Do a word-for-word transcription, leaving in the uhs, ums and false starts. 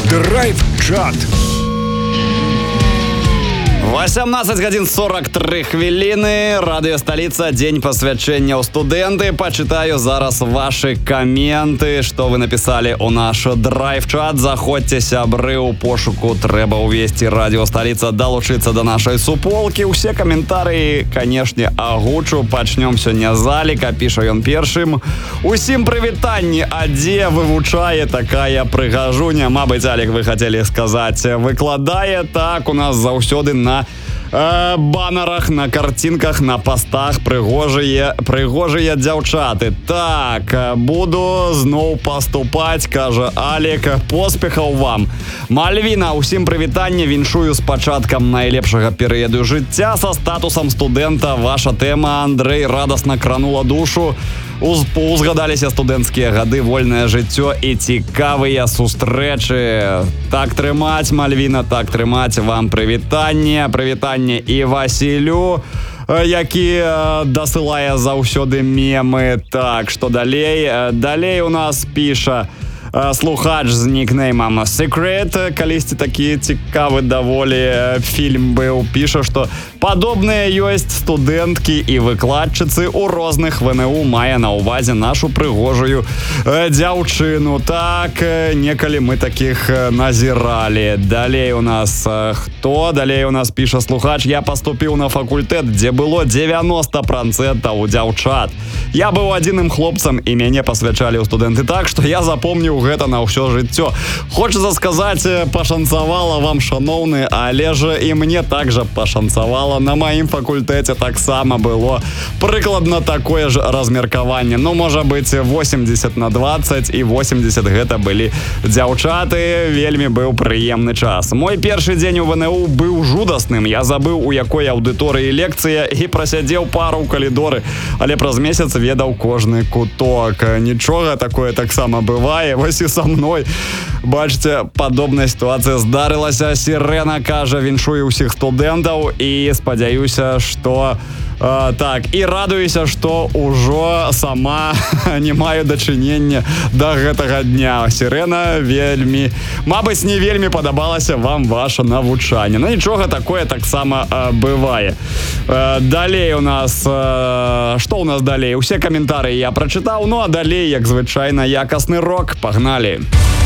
Драйв-чат. восемнадцать гадзін сорок тры хвіліны. Радыё Сталіца, дзень пасвячэння ў студэнты. Пачытаю зараз вашы каменты, што вы напісалі ў наш драйв-чат. Заходзьце, сябры, у пошуку трэба ўвесці Радыё Сталіца, далучыцца да нашай суполкі. Усе каментарыі, канешне, агучу. Пачнём сёння з Аліка, піша ён першым. Усім прывітанні, а дзе вывучае такая прыгажуня? Мабыць, Алік, вы хацелі сказаць, выкладае. Так, у нас заўсёды на э, банерах, на картинках, на постах прыгожыя, прыгожыя дзяўчаты. Так, буду зноў паступаць, кажа Алік. Поспехаў вам. Мальвіна, усім прывітанне, віншую з пачаткам найлепшага перыяду жыцця са статусам студэнта. Ваша тэма, Андрэй, радасна кранула душу. Узгадаліся студэнцкія гады, вольнае жыццё і цікавыя сустрэчы. Так трымаць, Мальвіна, так трымаць. Вам прывітанне. Прывітанне і Васілю, які дасылае заўсёды мемы. Так, што далей? Далей у нас піша слухач з нікнеймам Secret. Калісьці такі цікавы даволі фільм быў. Піша, што падобныя ёсць студэнткі і выкладчыцы ў розных ВНУ, мае на ўвазе нашу прыгожую дзяўчыну. Так, некалі мы такіх назіралі. Далей у нас хто? Далей у нас піша слухач: я паступіў на факультэт, дзе было дзевяноста працэнтаў дзяўчат. Я быў адзіным хлопцам і мяне пасвячалі ў студэнты, так што я запомніў гэта на ўсё жыццё. Хочацца сказаць, пашанцавала вам, шаноўны, але ж і мне так жа пашанцавала. На маім факультэце таксама было прыкладна такое ж размеркаванне. Ну, можа быць, восемьдесят на двадцать, і восемьдесят гэта былі дзяўчаты. Вельмі быў прыемны час. Мой першы дзень у ВНУ быў жудасным. Я забыў, у якой аўдыторыі лекцыя, і прасядзеў пару ў калідоры, але праз месяц ведаў кожны куток. Нічога, такое таксама бывае. Вось і са мной. Бачце, падобная сітуацыя здарылася. Сірена кажа: віншую ўсіх студэнтаў і спадзяюся, што Uh, так, і радуюся, што ўжо сама не маю дачынення да гэтага дня. Сірена, вельмі, мабыць, не вельмі падабалася вам ваша навучанне. Ну, нічога, такое таксама uh, бывае. Uh, далей у нас... Uh, што ў нас далей? Усе каментарыі я прачытаў, ну а далей, як звычайна, якасны рок. Пагналі!